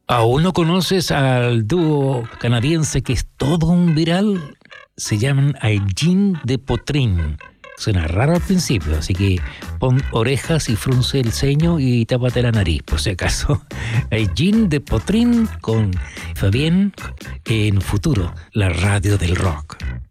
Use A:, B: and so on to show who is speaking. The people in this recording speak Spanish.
A: ¿Aún no conoces al dúo canadiense que es todo un viral? Se llaman Aillín de Potrín. Suena raro al principio, así que pon orejas y frunce el ceño y tápate la nariz, por si acaso. Aillín de Potrín con Fabián en Futuro, la radio del rock.